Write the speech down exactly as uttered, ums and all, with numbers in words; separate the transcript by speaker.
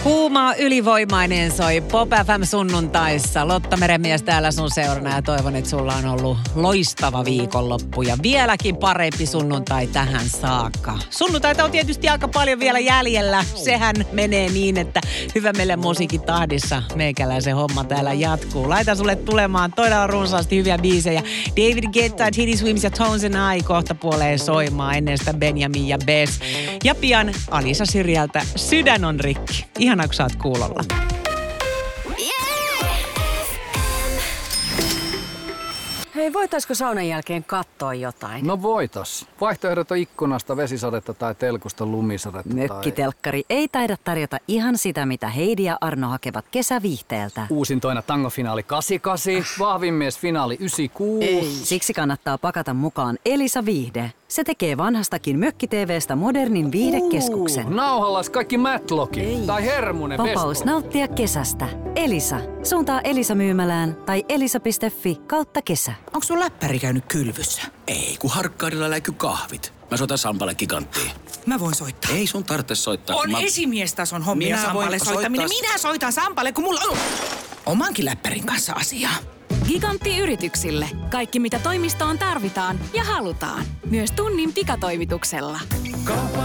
Speaker 1: Kuuma ylivoimainen soi Pop F M sunnuntaissa. Lotta Merenmies täällä sun seurana ja toivon, että sulla on ollut loistava viikonloppu ja vieläkin parempi sunnuntai tähän saakka. Sunnuntaita on tietysti aika paljon vielä jäljellä. Sehän menee niin, että hyvä meille musiikin tahdissa meikäläisen homma täällä jatkuu. Laita sulle tulemaan todella runsaasti hyviä biisejä. David Guetta, Teddy Swims ja Tones and I kohta puoleen soimaan, ennen sitä Benjamin ja Bess. Ja pian Alisa Syrjältä Sydän on rikki. Ihanaa, kun sä oot kuulolla.
Speaker 2: Hei, voitaisko saunan jälkeen katsoa jotain?
Speaker 3: No voitais. Vaihtoehdot on ikkunasta vesisadetta tai telkusta lumisadetta.
Speaker 2: Mökkitelkkari tai... ei taida tarjota ihan sitä, mitä Heidi ja Arno hakevat kesäviihteeltä.
Speaker 3: Uusintoina tangofinaali kahdeksankymmentäkahdeksan, vahvin mies finaali yhdeksänkymmentäkuusi.
Speaker 2: Ei. Siksi kannattaa pakata mukaan Elisa Viihde. Se tekee vanhastakin mökki-tv:stä modernin viihdekeskuksen.
Speaker 3: Uh, nauhallas kaikki Matlockit tai Hermunen
Speaker 2: Vapaus
Speaker 3: Vesto.
Speaker 2: nauttia kesästä. Elisa. Suuntaa Elisa myymälään tai elisa piste fi kautta kesä.
Speaker 4: Onko sun läppäri käynyt kylvyssä? Ei, kun Harkkaudella läiky kahvit. Mä soitan Sampalle Giganttiin.
Speaker 5: Mä voin soittaa.
Speaker 4: Ei sun tarvitse soittaa.
Speaker 5: On
Speaker 4: mä...
Speaker 5: esimiestason hommia
Speaker 4: Minä
Speaker 5: Sampalle
Speaker 4: voin
Speaker 5: soittaminen.
Speaker 4: soittaa...
Speaker 5: Minä soitan Sampalle, kun mulla on omankin läppärin kanssa asiaa.
Speaker 6: Gigantti yrityksille. Kaikki mitä toimistoon tarvitaan ja halutaan. Myös tunnin pikatoimituksella.